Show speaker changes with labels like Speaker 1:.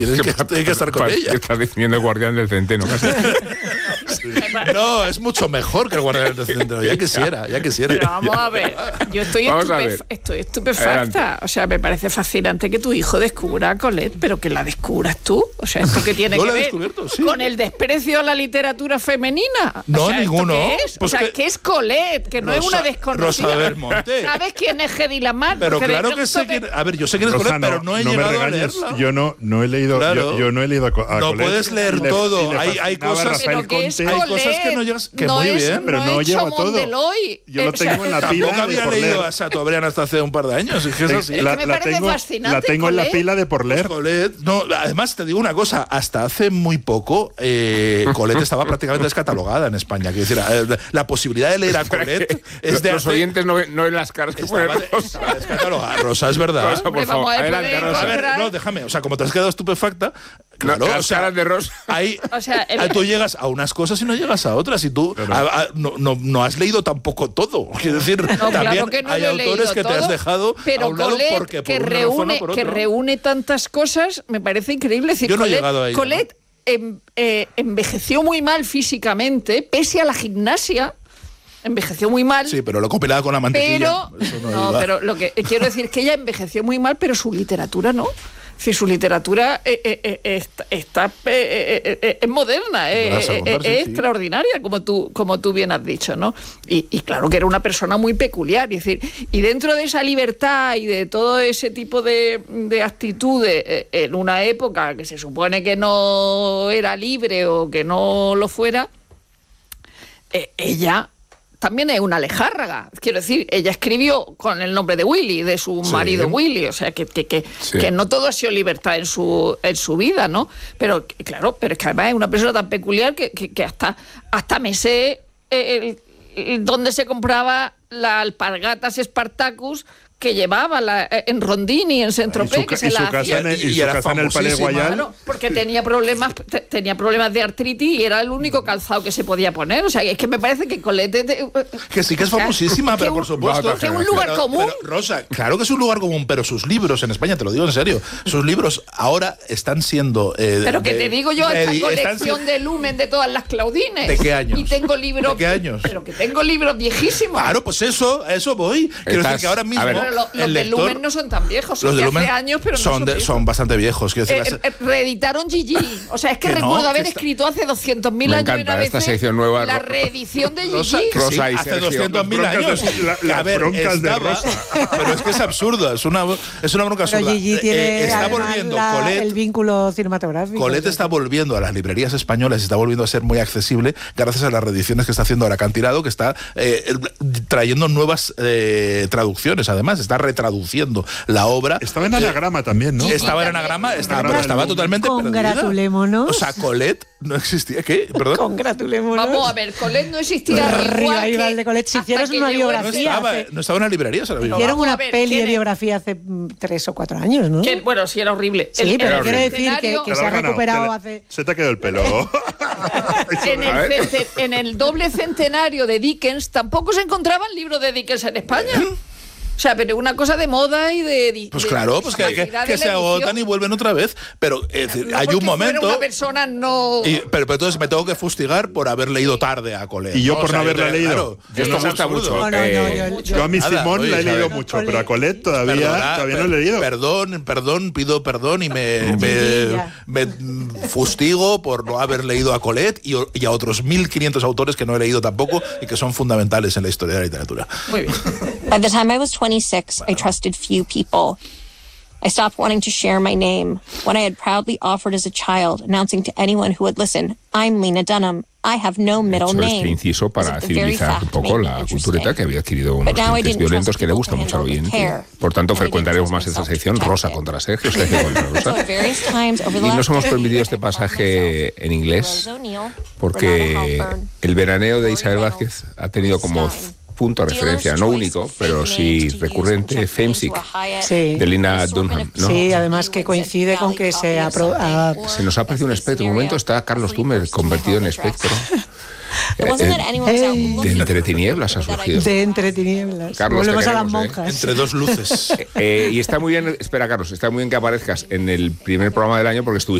Speaker 1: Tienes que estar con ella.
Speaker 2: Estás definiendo el guardián del centeno casi.
Speaker 1: No, es mucho mejor que el guardián del centeno. Ya quisiera.
Speaker 3: Pero vamos a ver, yo estoy estupefacta.
Speaker 2: Adelante.
Speaker 3: O sea, me parece fascinante que tu hijo descubra a Colette, pero que la descubras tú. O sea, ¿esto qué tiene
Speaker 1: Yo
Speaker 3: que
Speaker 1: la he
Speaker 3: ver
Speaker 1: descubierto, sí.
Speaker 3: con el desprecio a la literatura femenina?
Speaker 1: No,
Speaker 3: o sea, ¿esto
Speaker 1: ninguno.
Speaker 3: qué es?
Speaker 1: Pues
Speaker 3: o sea, ¿qué es Colette? Que no es una desconocida.
Speaker 1: Rosa Belmonte.
Speaker 3: ¿Sabes quién es Hedy Lamarr?
Speaker 1: Pero
Speaker 3: Porque
Speaker 1: claro
Speaker 3: de
Speaker 1: que sé
Speaker 3: pronto
Speaker 1: quién. A ver, yo sé quién es
Speaker 4: Rosa,
Speaker 1: Colette, pero no he llegado a leerla.
Speaker 4: Yo no he leído.
Speaker 1: Claro.
Speaker 4: Yo no he leído a Colette.
Speaker 1: No puedes leer todo. Hay cosas.
Speaker 3: ¿Pero qué es
Speaker 1: Hay cosas que
Speaker 3: Colette?
Speaker 1: no llegas. Que
Speaker 3: No
Speaker 1: muy
Speaker 3: es-
Speaker 1: bien.
Speaker 4: Pero no
Speaker 3: es
Speaker 4: llevo
Speaker 3: Chaumont
Speaker 4: todo.
Speaker 3: Deloy.
Speaker 4: Yo lo tengo en la pila.
Speaker 1: Tampoco había
Speaker 4: por
Speaker 1: leído
Speaker 4: leer.
Speaker 1: a Chateaubriand hasta hace un par de años. Es que es así.
Speaker 3: que me parece fascinante,
Speaker 4: La tengo en la
Speaker 3: Colette.
Speaker 4: pila de por leer.
Speaker 1: Colette, no, además te digo una cosa, hasta hace muy poco Colette estaba prácticamente descatalogada en España. Quiero decir, la posibilidad de leer a Colette es de
Speaker 2: Los oyentes no ven las caras que ponen Rosa.
Speaker 1: estaba descatalogada. Rosa, es verdad.
Speaker 2: Rosa, por favor,
Speaker 3: vamos a ver,
Speaker 2: adelante,
Speaker 3: podemos
Speaker 2: Rosa.
Speaker 1: A ver,
Speaker 3: Entrar.
Speaker 1: no, déjame. O sea, como te has quedado estupefacta, claro,
Speaker 2: Las
Speaker 1: o sea,
Speaker 2: caras de Rosa.
Speaker 1: ahí
Speaker 3: O sea,
Speaker 1: tú llegas a unas cosas y no llegas a otras. Y tú no has leído tampoco todo. Quiero decir,
Speaker 3: No,
Speaker 1: también
Speaker 3: claro que no
Speaker 1: hay
Speaker 3: lo he
Speaker 1: autores
Speaker 3: leído
Speaker 1: que te has
Speaker 3: todo,
Speaker 1: dejado
Speaker 3: pero
Speaker 1: a un lado
Speaker 3: Colette,
Speaker 1: porque por
Speaker 3: que
Speaker 1: una razón o
Speaker 3: reúne,
Speaker 1: por
Speaker 3: que
Speaker 1: otra.
Speaker 3: reúne tantas cosas, me parece increíble. Es decir,
Speaker 1: Yo no he llegado a ello,
Speaker 3: Colette envejeció muy mal físicamente, pese a la gimnasia. Envejeció muy mal.
Speaker 1: Sí, pero lo compilaba con la mantequilla.
Speaker 3: Pero,
Speaker 1: Eso
Speaker 3: no,
Speaker 1: iba.
Speaker 3: pero lo que quiero decir es que ella envejeció muy mal, pero su literatura no. Es decir, su literatura es moderna,
Speaker 1: Vas a contar, sí,
Speaker 3: es
Speaker 1: sí.
Speaker 3: extraordinaria, como tú bien has dicho, ¿no? Y claro que era una persona muy peculiar. Es decir, y dentro de esa libertad y de todo ese tipo de actitudes en una época que se supone que no era libre o que no lo fuera, ella también es una lejárraga. Quiero decir, ella escribió con el nombre de Willy, de su marido Willy, o sea, que no todo ha sido libertad en su vida, ¿no? Pero, claro, pero es que además es una persona tan peculiar que hasta me sé dónde se compraba la alpargatas Spartacus que llevaba en Rondini, en Saint-Tropez, que se la hacía.
Speaker 4: Y su casa en el Palais Royal.
Speaker 3: Claro, porque tenía problemas de artritis y era el único calzado que se podía poner. O sea, es que me parece que Colette...
Speaker 1: Que sí que es famosísima, pero por supuesto.
Speaker 3: Que es un lugar común.
Speaker 1: Pero, Rosa, claro que es un lugar común, pero sus libros en España, te lo digo en serio, sus libros ahora están siendo...
Speaker 3: pero que te digo yo, esta colección de Lumen de todas las Claudines.
Speaker 1: ¿De qué años?
Speaker 3: Y tengo libros...
Speaker 1: ¿De qué años?
Speaker 3: Pero que tengo libros viejísimos.
Speaker 1: Claro, pues eso, a eso voy. Quiero decir que ahora mismo...
Speaker 2: a ver,
Speaker 3: Pero los de Lumen no son tan viejos, son de hace años, pero no son viejos.
Speaker 1: son bastante viejos. Quiero decir,
Speaker 3: reeditaron Gigi. O sea, es que recuerdo haber escrito hace 200.000
Speaker 2: Me
Speaker 3: años
Speaker 2: encanta
Speaker 3: una
Speaker 2: esta
Speaker 3: vez
Speaker 2: sección nueva.
Speaker 3: la reedición de Gigi.
Speaker 1: Rosa, que sí,
Speaker 2: Rosa y
Speaker 1: hace
Speaker 2: Sergio.
Speaker 1: 200.000 años.
Speaker 4: Las broncas de Rosa.
Speaker 1: Pero es que es absurdo, es una bronca
Speaker 5: Pero
Speaker 1: absurda.
Speaker 5: Gigi tiene
Speaker 1: Está
Speaker 5: además
Speaker 1: volviendo Colette.
Speaker 5: el vínculo cinematográfico.
Speaker 1: Colette está volviendo a las librerías españolas y está volviendo a ser muy accesible gracias a las reediciones que está haciendo ahora Acantilado, que está trayendo nuevas traducciones, además, está retraduciendo la obra.
Speaker 4: Estaba en anagrama también, ¿no?
Speaker 1: Estaba en anagrama, pero estaba totalmente perdida.
Speaker 5: Congratulémonos.
Speaker 1: O sea, Colette no existía. ¿Qué? ¿Perdón?
Speaker 5: Congratulémonos.
Speaker 3: Vamos a ver, Colette no existía
Speaker 5: Revival de Colette. Si hicieron una biografía.
Speaker 1: No estaba en las librerías ahora mismo.
Speaker 5: Hicieron una
Speaker 3: Vamos a ver,
Speaker 5: peli
Speaker 3: ¿quién
Speaker 5: de
Speaker 3: es?
Speaker 5: biografía hace 3 o 4 años, ¿no?
Speaker 3: Bueno, sí, era horrible.
Speaker 5: Sí, pero
Speaker 3: el
Speaker 5: quiero decir
Speaker 3: centenario-
Speaker 5: que se ha recuperado hace...
Speaker 4: Se te ha quedado el pelo.
Speaker 3: en el doble centenario de Dickens tampoco se encontraban libros de Dickens en España. O sea, pero una cosa de moda y de...
Speaker 1: Pues claro, pues que se agotan y vuelven otra vez. Pero hay un momento...
Speaker 3: Una persona no...
Speaker 1: Pero entonces me tengo que fustigar por haber leído tarde a Colette.
Speaker 4: Y yo por no haberla leído.
Speaker 1: Esto
Speaker 2: me gusta mucho.
Speaker 4: Yo a mi
Speaker 1: Nada,
Speaker 4: Simón la he
Speaker 1: oye,
Speaker 4: leído
Speaker 1: Isabel.
Speaker 4: mucho, pero a Colette todavía no lo he leído.
Speaker 1: Perdón, pido perdón y me fustigo por no haber leído a Colette y a otros 1.500 autores que no he leído tampoco y que son fundamentales en la historia de la literatura.
Speaker 3: Muy bien.
Speaker 6: By the time I was 26, I trusted few people. I stopped wanting to share my name, one I had proudly offered as a child, announcing to anyone who would listen, I'm Lena Dunham. I have no middle
Speaker 2: He hecho
Speaker 6: name.
Speaker 2: este inciso para
Speaker 6: Because the very
Speaker 2: civilizar un
Speaker 6: fact
Speaker 2: poco
Speaker 6: made
Speaker 2: la
Speaker 6: me
Speaker 2: cultureta
Speaker 6: interesting.
Speaker 2: que había adquirido unos
Speaker 6: But now I
Speaker 2: tintes
Speaker 6: didn't
Speaker 2: violentos
Speaker 6: trust
Speaker 2: que le
Speaker 6: people
Speaker 2: gusta
Speaker 6: to
Speaker 2: mucho al
Speaker 6: handle with
Speaker 2: oyente.
Speaker 6: care.
Speaker 2: Por tanto,
Speaker 6: And I didn't
Speaker 2: frecuentaremos
Speaker 6: trust
Speaker 2: más esta
Speaker 6: myself to
Speaker 2: sección
Speaker 6: protect
Speaker 2: Rosa
Speaker 6: it.
Speaker 2: contra Sergio, Sergio contra
Speaker 6: So
Speaker 2: Rosa.
Speaker 6: at various times over the
Speaker 2: Y nos
Speaker 6: last
Speaker 2: hemos
Speaker 6: decade,
Speaker 2: permitido este
Speaker 6: I found
Speaker 2: pasaje
Speaker 6: myself
Speaker 2: en inglés
Speaker 6: Rose O'Neal,
Speaker 2: porque
Speaker 6: Renata Halpern,
Speaker 2: el veraneo de
Speaker 6: Lori
Speaker 2: Isabel
Speaker 6: Reynolds,
Speaker 2: Vázquez ha tenido como
Speaker 6: Stein,
Speaker 2: punto de referencia, no único, pero sí recurrente, Famesick,
Speaker 5: Sí.
Speaker 2: de Lena Dunham, ¿no?
Speaker 5: Sí, además que coincide con que se
Speaker 2: Se nos ha parecido un espectro. En un momento está Carlos Tumer convertido en espectro. De entre tinieblas ha surgido.
Speaker 5: de entre tinieblas.
Speaker 2: Carlos,
Speaker 5: Volvemos
Speaker 2: te
Speaker 5: a las
Speaker 2: queremos,
Speaker 5: monjas.
Speaker 1: Entre dos luces.
Speaker 2: Y está muy bien, espera Carlos, está muy bien que aparezcas en el primer programa del año porque estuviste